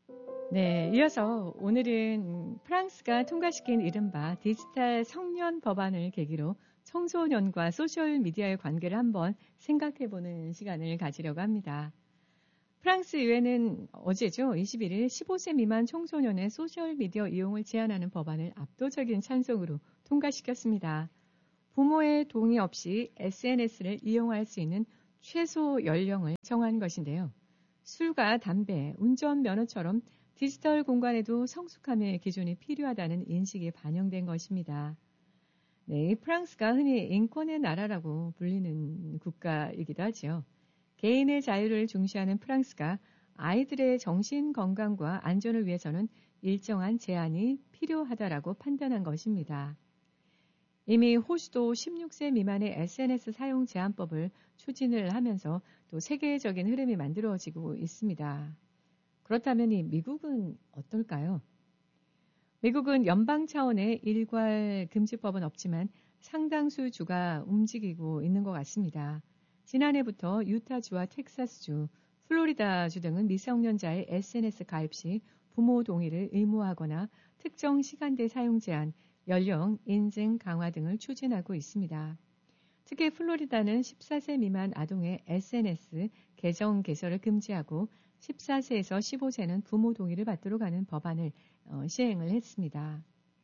네, 이어서 오늘은 프랑스가 통과시킨 이른바 디지털 성년 법안을 계기로 청소년과 소셜미디어의 관계를 한번 생각해보는 시간을 가지려고 합니다. 프랑스 의회는 어제죠, 21일 15세 미만 청소년의 소셜미디어 이용을 제한하는 법안을 압도적인 찬성으로 통과시켰습니다. 부모의 동의 없이 SNS를 이용할 수 있는 최소 연령을 정한 것인데요. 술과 담배, 운전면허처럼 디지털 공간에도 성숙함의 기준이 필요하다는 인식이 반영된 것입니다. 네, 프랑스가 흔히 인권의 나라라고 불리는 국가이기도 하죠. 개인의 자유를 중시하는 프랑스가 아이들의 정신 건강과 안전을 위해서는 일정한 제한이 필요하다라고 판단한 것입니다. 이미 호주도 16세 미만의 SNS 사용 제한법을 추진을 하면서 또 세계적인 흐름이 만들어지고 있습니다. 그렇다면 이 미국은 어떨까요? 미국은 연방 차원의 일괄 금지법은 없지만 상당수 주가 움직이고 있는 것 같습니다. 지난해부터 유타주와 텍사스주, 플로리다주 등은 미성년자의 SNS 가입 시 부모 동의를 의무화하거나 특정 시간대 사용 제한, 연령 인증 강화 등을 추진하고 있습니다. 특히 플로리다는 14세 미만 아동의 SNS 계정 개설을 금지하고 14세에서 15세는 부모 동의를 받도록 하는 법안을 시행을 했습니다.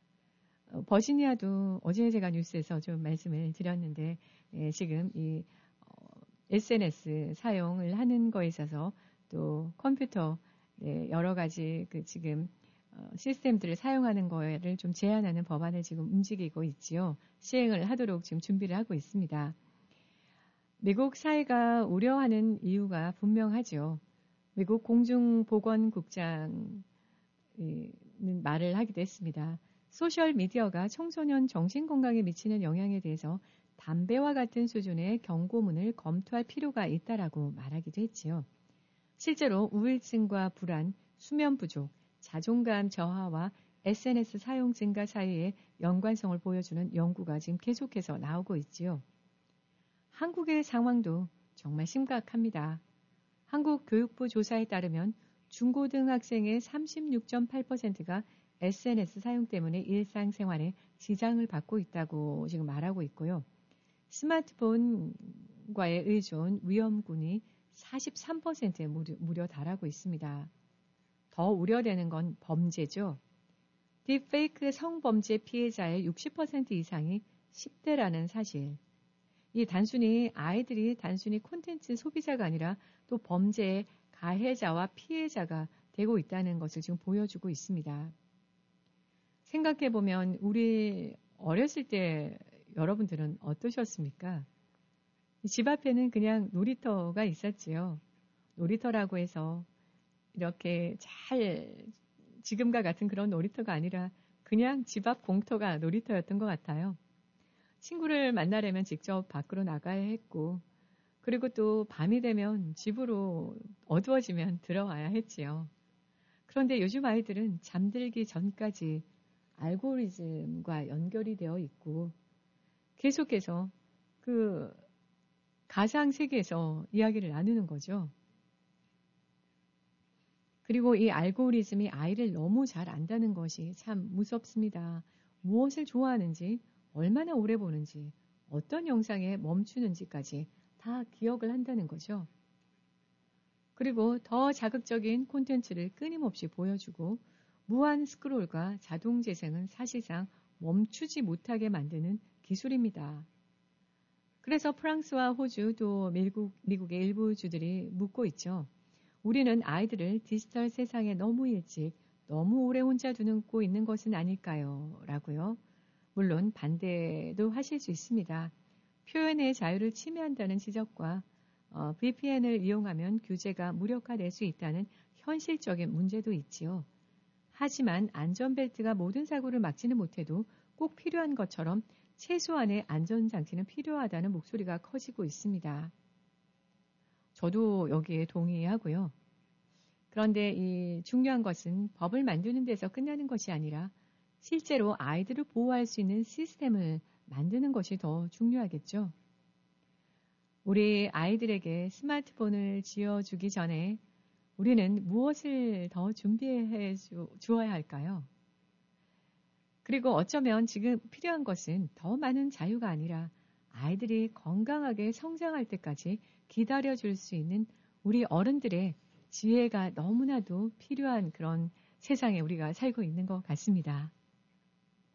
버지니아도 어제 제가 뉴스에서 좀 말씀을 드렸는데 지금 이 SNS 사용을 하는 거에 있어서 또 컴퓨터 여러 가지 그 지금 시스템들을 사용하는 거를 좀 제한하는 법안을 지금 움직이고 있지요. 시행을 하도록 지금 준비를 하고 있습니다. 미국 사회가 우려하는 이유가 분명하죠. 미국 공중보건국장은 말을 하기도 했습니다. 소셜미디어가 청소년 정신건강에 미치는 영향에 대해서 담배와 같은 수준의 경고문을 검토할 필요가 있다라고 말하기도 했지요. 실제로 우울증과 불안, 수면 부족, 자존감 저하와 SNS 사용 증가 사이의 연관성을 보여주는 연구가 지금 계속해서 나오고 있지요. 한국의 상황도 정말 심각합니다. 한국 교육부 조사에 따르면 중고등학생의 36.8%가 SNS 사용 때문에 일상생활에 지장을 받고 있다고 지금 말하고 있고요. 스마트폰과의 의존 위험군이 43%에 무려 달하고 있습니다. 더 우려되는 건 범죄죠. 딥페이크 성범죄 피해자의 60% 이상이 10대라는 사실. 이 아이들이 단순히 콘텐츠 소비자가 아니라 또 범죄의 가해자와 피해자가 되고 있다는 것을 지금 보여주고 있습니다. 생각해보면 우리 어렸을 때 여러분들은 어떠셨습니까? 집 앞에는 그냥 놀이터가 있었지요. 놀이터라고 해서 이렇게 지금과 같은 그런 놀이터가 아니라 그냥 집 앞 공터가 놀이터였던 것 같아요. 친구를 만나려면 직접 밖으로 나가야 했고, 그리고 또 밤이 되면 집으로 어두워지면 들어와야 했지요. 그런데 요즘 아이들은 잠들기 전까지 알고리즘과 연결이 되어 있고, 계속해서 그 가상 세계에서 이야기를 나누는 거죠. 그리고 이 알고리즘이 아이를 너무 잘 안다는 것이 참 무섭습니다. 무엇을 좋아하는지, 얼마나 오래 보는지, 어떤 영상에 멈추는지까지 다 기억을 한다는 거죠. 그리고 더 자극적인 콘텐츠를 끊임없이 보여주고 무한 스크롤과 자동 재생은 사실상 멈추지 못하게 만드는 기술입니다. 그래서 프랑스와 호주 또 미국의 일부 주들이 묻고 있죠. 우리는 아이들을 디지털 세상에 너무 일찍, 너무 오래 혼자 두고 있는 것은 아닐까요? 라고요. 물론 반대도 하실 수 있습니다. 표현의 자유를 침해한다는 지적과 VPN을 이용하면 규제가 무력화될 수 있다는 현실적인 문제도 있지요. 하지만 안전벨트가 모든 사고를 막지는 못해도 꼭 필요한 것처럼 최소한의 안전장치는 필요하다는 목소리가 커지고 있습니다. 저도 여기에 동의하고요. 그런데 이 중요한 것은 법을 만드는 데서 끝나는 것이 아니라 실제로 아이들을 보호할 수 있는 시스템을 만드는 것이 더 중요하겠죠. 우리 아이들에게 스마트폰을 쥐어주기 전에 우리는 무엇을 더 준비해 주어야 할까요? 그리고 어쩌면 지금 필요한 것은 더 많은 자유가 아니라 아이들이 건강하게 성장할 때까지 기다려줄 수 있는 우리 어른들의 지혜가 너무나도 필요한 그런 세상에 우리가 살고 있는 것 같습니다.